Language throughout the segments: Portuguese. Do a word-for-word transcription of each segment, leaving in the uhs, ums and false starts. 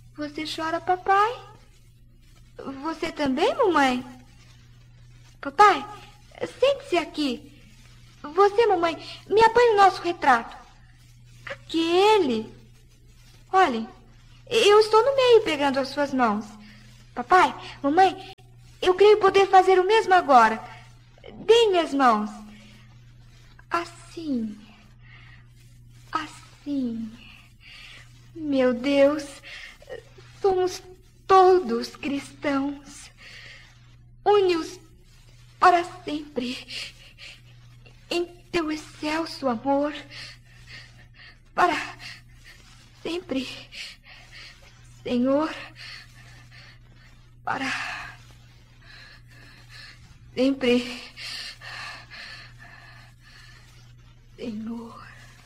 Você chora, papai? Você também, mamãe? Papai, sente-se aqui. Você, mamãe, me apanhe o nosso retrato. Aquele. Olhem, eu estou no meio pegando as suas mãos. Papai, mamãe, eu creio poder fazer o mesmo agora. Deem-me as mãos. Assim. Assim. Meu Deus, somos todos cristãos. Une-os para sempre em teu excelso amor. Para sempre, Senhor. Para sempre, Senhor.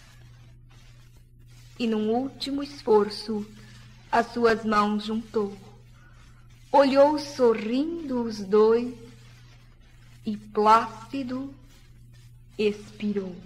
E num último esforço, as suas mãos juntou, olhou sorrindo os dois e plácido expirou.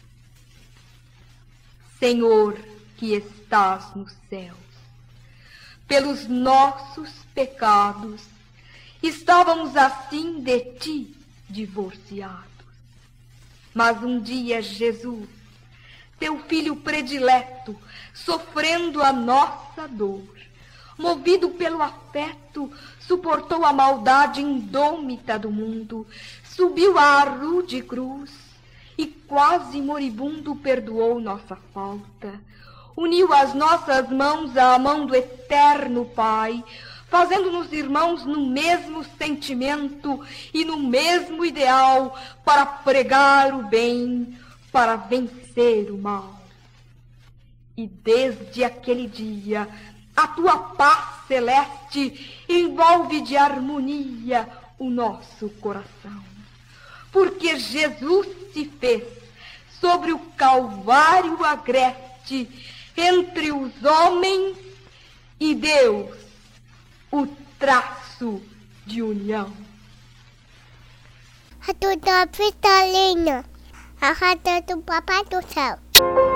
Senhor que estás nos céus, pelos nossos pecados estávamos assim de ti divorciados. Mas um dia Jesus, teu filho predileto, sofrendo a nossa dor, movido pelo afeto, suportou a maldade indômita do mundo, subiu à rude cruz e quase moribundo perdoou nossa falta, uniu as nossas mãos à mão do eterno Pai, fazendo-nos irmãos no mesmo sentimento e no mesmo ideal para pregar o bem, para vencer o mal. E desde aquele dia, a tua paz celeste envolve de harmonia o nosso coração. Porque Jesus se fez sobre o Calvário agreste entre os homens e Deus, o traço de união. A tua pistolinha, a rata do Papai do Céu.